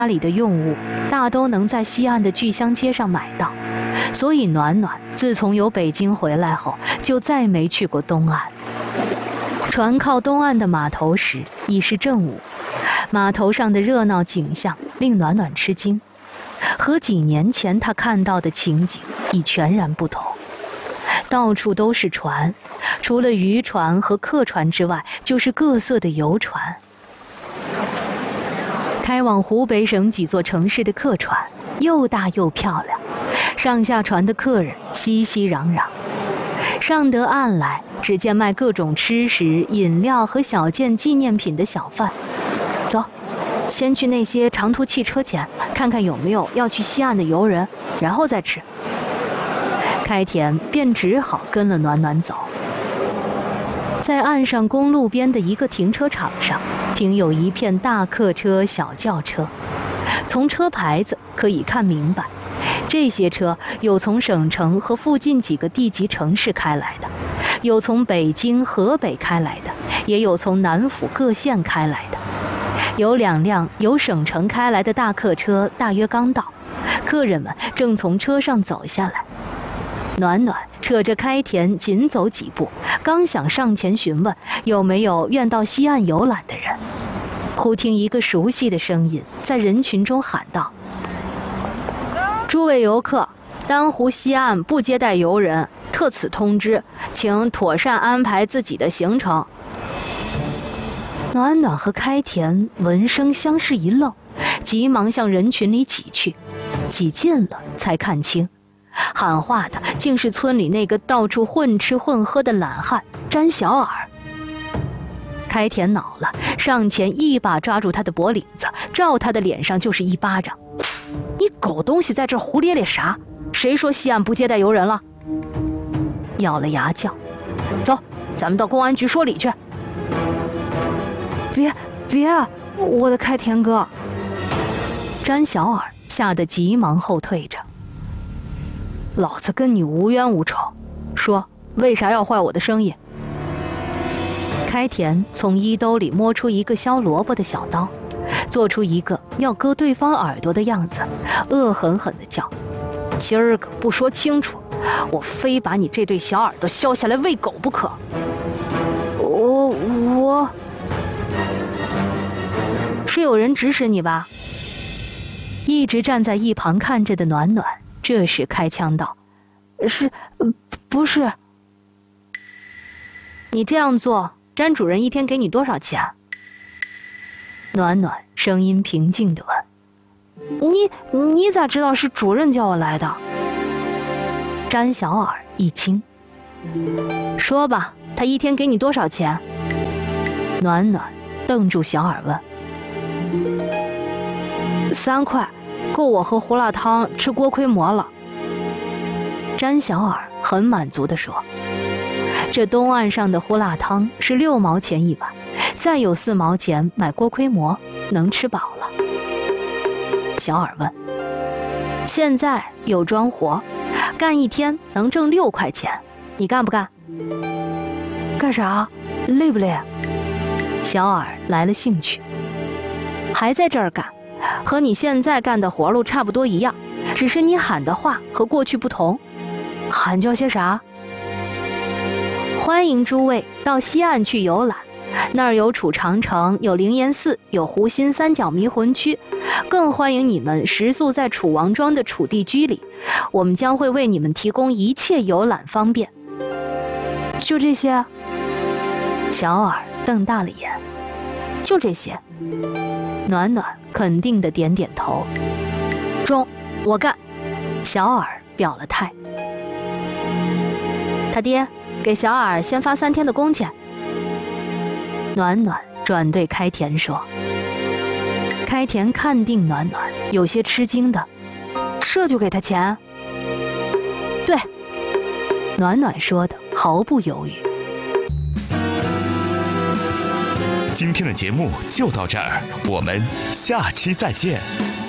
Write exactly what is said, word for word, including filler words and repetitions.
里的用物大都能在西岸的巨香街上买到，所以暖暖自从由北京回来后，就再没去过东岸。船靠东岸的码头时，已是正午，码头上的热闹景象令暖暖吃惊，和几年前他看到的情景已全然不同。到处都是船，除了渔船和客船之外，就是各色的游船。开往湖北省几座城市的客船又大又漂亮，上下船的客人熙熙攘攘。上得岸来，只见卖各种吃食、饮料和小件纪念品的小贩。走，先去那些长途汽车前看看有没有要去西岸的游人，然后再吃。开田便只好跟了暖暖走。在岸上公路边的一个停车场上，停有一片大客车、小轿车。从车牌子可以看明白，这些车有从省城和附近几个地级城市开来的，有从北京、河北开来的，也有从南府各县开来的。有两辆由省城开来的大客车大约刚到，客人们正从车上走下来。暖暖扯着开田紧走几步，刚想上前询问有没有愿到西岸游览的人，忽听一个熟悉的声音在人群中喊道：诸位游客，丹湖西岸不接待游人，特此通知，请妥善安排自己的行程。暖暖和开田闻声相视一愣，急忙向人群里挤去，挤近了才看清，喊话的竟是村里那个到处混吃混喝的懒汉詹小耳。开田恼了，上前一把抓住他的脖领子，照他的脸上就是一巴掌。你狗东西在这胡咧咧啥？谁说西岸不接待游人了？咬了牙叫：走，咱们到公安局说理去。别别啊，我的开田哥！詹小耳吓得急忙后退着。老子跟你无冤无仇，说为啥要坏我的生意？开田从衣兜里摸出一个削萝卜的小刀，做出一个要割对方耳朵的样子，恶狠狠地叫：今儿个不说清楚，我非把你这对小耳朵削下来喂狗不可！我我是有人指使你吧？一直站在一旁看着的暖暖这时开枪道：是不是？你这样做，詹主任一天给你多少钱？暖暖声音平静地问。你你咋知道是主任叫我来的？詹小耳一惊。说吧，他一天给你多少钱？暖暖瞪住小耳问。三块，够我喝胡辣汤吃锅盔馍了。詹小耳很满足地说。这东岸上的胡辣汤是六毛钱一碗，再有四毛钱买锅盔馍，能吃饱了。小耳问：现在有桩活，干一天能挣六块钱，你干不干？干啥？累不累？小耳来了兴趣。还在这儿干，和你现在干的活路差不多一样，只是你喊的话和过去不同。喊叫些啥？欢迎诸位到西岸去游览，那儿有楚长城，有灵岩寺，有湖心三角迷魂区，更欢迎你们食宿在楚王庄的楚地居里，我们将会为你们提供一切游览方便。就这些？小耳瞪大了眼。就这些。暖暖肯定地点点头。中，我干。小耳表了态。他爹，给小耳先发三天的工钱。暖暖转对开田说。开田看定暖暖，有些吃惊的，这就给他钱？对，暖暖说的毫不犹豫。 今天的节目就到这儿，我们下期再见。